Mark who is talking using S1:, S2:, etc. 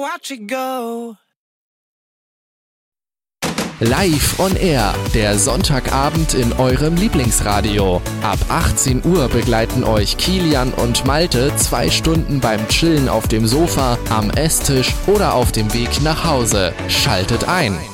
S1: Watch it go.
S2: Live on Air, der Sonntagabend in eurem Lieblingsradio. Ab 18 Uhr begleiten euch Kilian und Malte 2 Stunden beim Chillen auf dem Sofa, am Esstisch oder auf dem Weg nach Hause. Schaltet ein!